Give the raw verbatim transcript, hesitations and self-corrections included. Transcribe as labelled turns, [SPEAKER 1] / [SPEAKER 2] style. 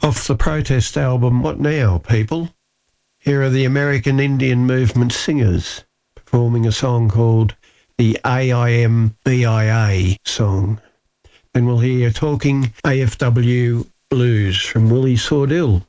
[SPEAKER 1] Off the protest album What Now, People? Here are the American Indian Movement Singers performing a song called the A I M B I A song. Then we'll hear Talking A F W Blues from Willie Sordell.